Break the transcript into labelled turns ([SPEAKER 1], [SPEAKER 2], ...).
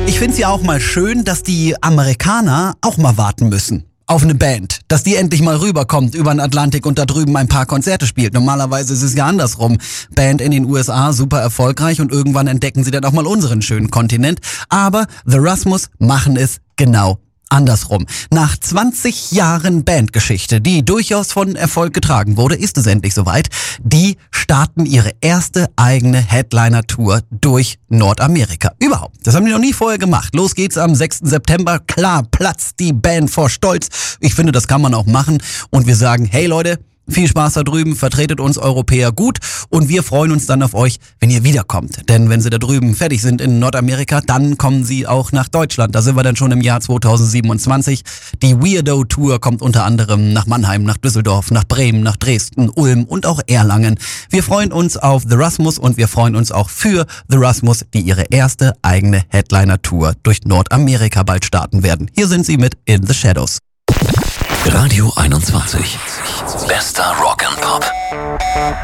[SPEAKER 1] Ich find's ja auch mal schön, dass die Amerikaner auch mal warten müssen auf eine Band, dass die endlich mal rüberkommt über den Atlantik und da drüben ein paar Konzerte spielt. Normalerweise ist es ja andersrum. Band in den USA super erfolgreich und irgendwann entdecken sie dann auch mal unseren schönen Kontinent. Aber The Rasmus machen es genau andersrum. Nach 20 Jahren Bandgeschichte, die durchaus von Erfolg getragen wurde, ist es endlich soweit. Die starten ihre erste eigene Headliner-Tour durch Nordamerika. Überhaupt. Das haben die noch nie vorher gemacht. Los geht's am 6. September. Klar, platzt die Band vor Stolz. Ich finde, das kann man auch machen. Und wir sagen, hey Leute, viel Spaß da drüben, vertretet uns Europäer gut und wir freuen uns dann auf euch, wenn ihr wiederkommt. Denn wenn sie da drüben fertig sind in Nordamerika, dann kommen sie auch nach Deutschland. Da sind wir dann schon im Jahr 2027. Die Weirdo Tour kommt unter anderem nach Mannheim, nach Düsseldorf, nach Bremen, nach Dresden, Ulm und auch Erlangen. Wir freuen uns auf The Rasmus und wir freuen uns auch für The Rasmus, die ihre erste eigene Headliner-Tour durch Nordamerika bald starten werden. Hier sind sie mit In the Shadows.
[SPEAKER 2] Radio 21. Bester Rock and Pop.